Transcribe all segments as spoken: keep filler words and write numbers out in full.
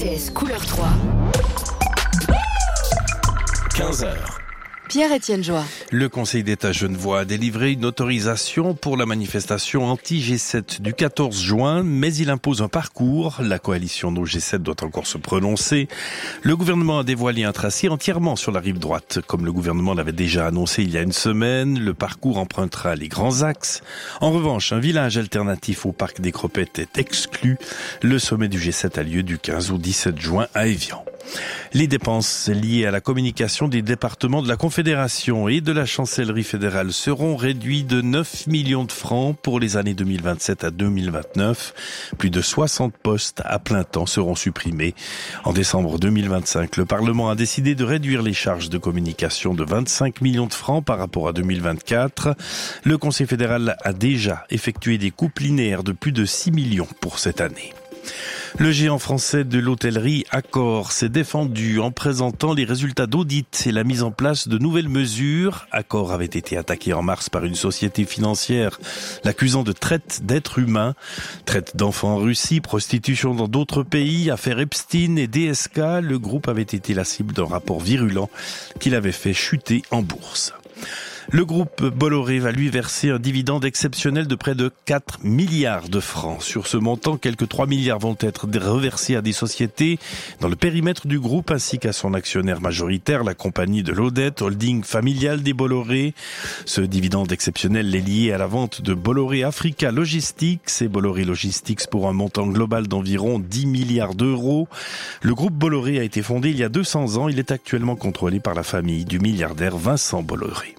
S couleur trois. quinze heures. Pierre-Étienne Joie. Le Conseil d'État genevois a délivré une autorisation pour la manifestation anti-G sept du quatorze juin, mais il impose un parcours. La coalition No G sept doit encore se prononcer. Le gouvernement a dévoilé un tracé entièrement sur la rive droite. Comme le gouvernement l'avait déjà annoncé il y a une semaine, le parcours empruntera les grands axes. En revanche, un village alternatif au parc des Cropettes est exclu. Le sommet du G sept a lieu du quinze au dix-sept juin à Évian. Les dépenses liées à la communication des départements de la Confédération et de la Chancellerie fédérale seront réduites de neuf millions de francs pour les années deux mille vingt-sept à deux mille vingt-neuf. Plus de soixante postes à plein temps seront supprimés. En décembre deux mille vingt-cinq, le Parlement a décidé de réduire les charges de communication de vingt-cinq millions de francs par rapport à deux mille vingt-quatre. Le Conseil fédéral a déjà effectué des coupes linéaires de plus de six millions pour cette année. Le géant français de l'hôtellerie Accor s'est défendu en présentant les résultats d'audit et la mise en place de nouvelles mesures. Accor avait été attaqué en mars par une société financière l'accusant de traite d'êtres humains, traite d'enfants en Russie, prostitution dans d'autres pays, affaire Epstein et D S K. Le groupe avait été la cible d'un rapport virulent qui l'avait fait chuter en bourse. Le groupe Bolloré va lui verser un dividende exceptionnel de près de quatre milliards de francs. Sur ce montant, quelques trois milliards vont être reversés à des sociétés dans le périmètre du groupe ainsi qu'à son actionnaire majoritaire, la compagnie de l'Odette, holding familiale des Bolloré. Ce dividende exceptionnel est lié à la vente de Bolloré Africa Logistics et Bolloré Logistics pour un montant global d'environ dix milliards d'euros. Le groupe Bolloré a été fondé il y a deux cents ans. Il est actuellement contrôlé par la famille du milliardaire Vincent Bolloré.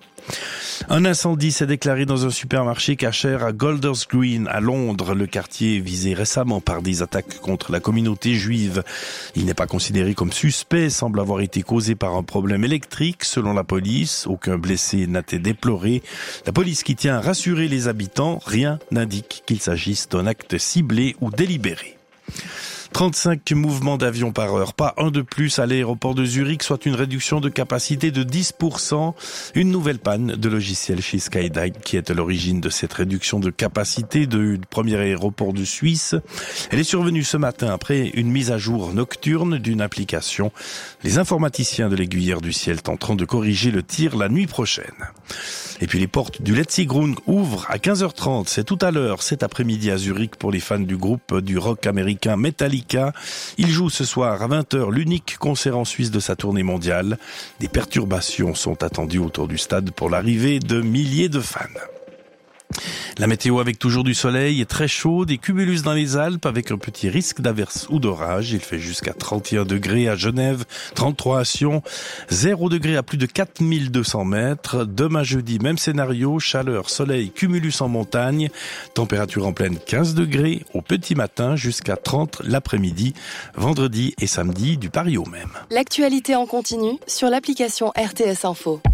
Un incendie s'est déclaré dans un supermarché cachère à Golders Green, à Londres. Le quartier visé récemment par des attaques contre la communauté juive. Il n'est pas considéré comme suspect, semble avoir été causé par un problème électrique. Selon la police, aucun blessé n'a été déploré. La police qui tient à rassurer les habitants, rien n'indique qu'il s'agisse d'un acte ciblé ou délibéré. trente-cinq mouvements d'avions par heure, pas un de plus à l'aéroport de Zurich, soit une réduction de capacité de dix pour cent. Une nouvelle panne de logiciel chez Skydive qui est à l'origine de cette réduction de capacité du premier aéroport de Suisse. Elle est survenue ce matin après une mise à jour nocturne d'une application. Les informaticiens de l'Aiguillère du Ciel tenteront de corriger le tir la nuit prochaine. Et puis les portes du Letzigrund ouvrent à quinze heures trente. C'est tout à l'heure, cet après-midi à Zurich pour les fans du groupe du rock américain Metallica. Il joue ce soir à vingt heures l'unique concert en Suisse de sa tournée mondiale. Des perturbations sont attendues autour du stade pour l'arrivée de milliers de fans. La météo avec toujours du soleil et très chaud, des cumulus dans les Alpes avec un petit risque d'averse ou d'orage. Il fait jusqu'à trente et un degrés à Genève, trente-trois à Sion, zéro degré à plus de quatre mille deux cents mètres. Demain jeudi, même scénario, chaleur, soleil, cumulus en montagne, température en pleine quinze degrés au petit matin jusqu'à trente l'après-midi, vendredi et samedi du Paris au même. L'actualité en continu sur l'application R T S Info.